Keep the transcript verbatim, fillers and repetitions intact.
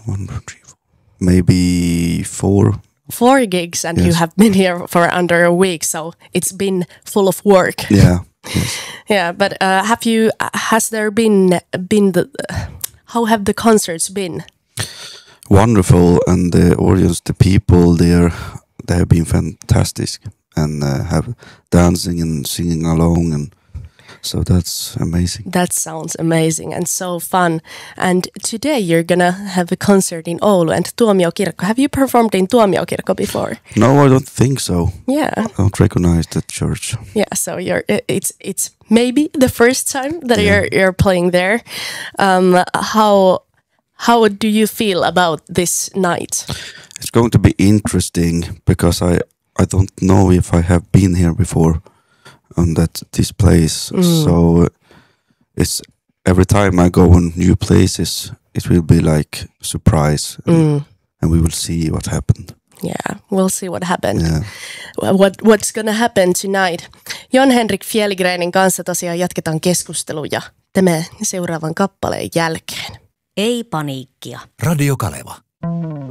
one, two, three, four. Maybe four. Four gigs, and yes. you have been here for under a week, so it's been full of work. Yeah. Yes. Yeah, but uh, have you? Has there been been the? Uh, how have the concerts been? Wonderful, and the audience, the people there, they have been fantastic, and uh, have dancing and singing along, and so that's amazing. That sounds amazing and so fun. And today you're gonna have a concert in Oulu and Tuomiokirkko. Have you performed in Tuomiokirkko before? No, I don't think so. Yeah, I don't recognize that church. Yeah, so you're it's it's maybe the first time that yeah. you're you're playing there. Um, how how do you feel about this night? It's going to be interesting because I I don't know if I have been here before. On that this place, mm. so it's every time I go on new places, it will be like surprise, and, mm. and we will see what happened. Yeah, we'll see what happened. Yeah. What what's gonna happen tonight? Jon-Henrik Fjällgrenin kanssa tosiaan jatketaan keskusteluja tämän seuraavan kappaleen jälkeen. Ei paniikkia. Radio Kaleva.